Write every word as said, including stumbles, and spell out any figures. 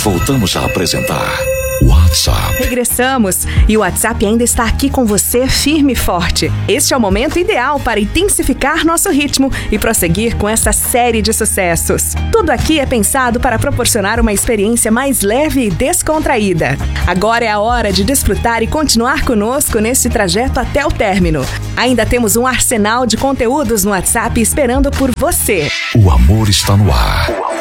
Voltamos a apresentar WhatsApp. Regressamos e o WhatsApp ainda está aqui com você firme e forte. Este é o momento ideal para intensificar nosso ritmo e prosseguir com essa série de sucessos. Tudo aqui é pensado para proporcionar uma experiência mais leve e descontraída. Agora é a hora de desfrutar e continuar conosco neste trajeto até o término. Ainda temos um arsenal de conteúdos no WhatsApp esperando por você. O amor está no ar.